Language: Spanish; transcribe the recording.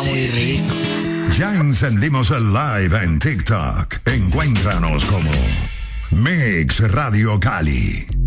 muy rico. Ya encendimos el live en TikTok. Encuéntranos como Mix Radio Cali.